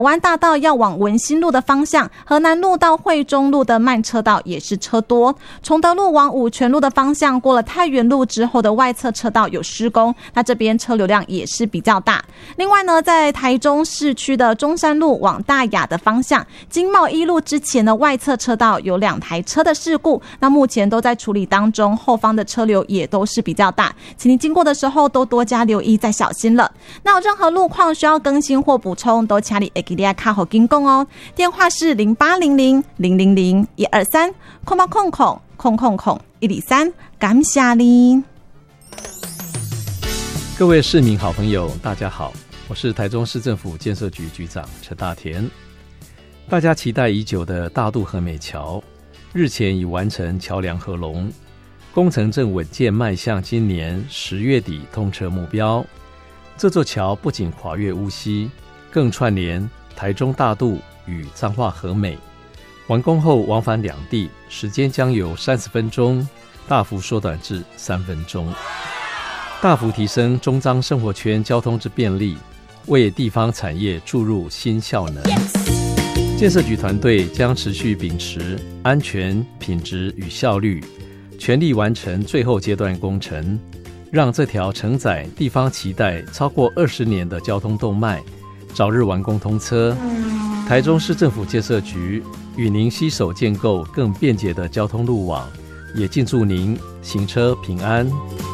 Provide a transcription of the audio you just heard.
湾大道要往文心路的方向，河南路到惠中路的慢车道也是车多。崇德路往五权路的方向，过了太原路之后的外侧车道有施工，那这边车流量也是比较大。另外呢，在台中市区的中山路往大雅的方向，经贸一路之前的外侧车道有2台车的事故，那目前都在处理当中，后方的车流也都是比较大，请您经过的时候都多加留意，再小心了。那有任何路况需要更新或补充，都请你给大家卡好跟讲哦。电话是0800-000-123，0800-123，感谢你。 各位市民好朋友大家好，我是台中市政府建设局局长陈大田。大家期待已久的大渡和美桥日前已完成桥梁合龙，工程正稳健迈向今年10月底通车目标。这座桥不仅跨越乌溪，更串联台中大渡与彰化和美，完工后往返两地时间将由30分钟大幅缩短至3分钟，大幅提升中彰生活圈交通之便利，为地方产业注入新效能。建设局团队将持续秉持安全、品质与效率，全力完成最后阶段工程，让这条承载地方期待超过20年的交通动脉早日完工通车。台中市政府建设局与您携手建构更便捷的交通路网，也敬祝您行车平安。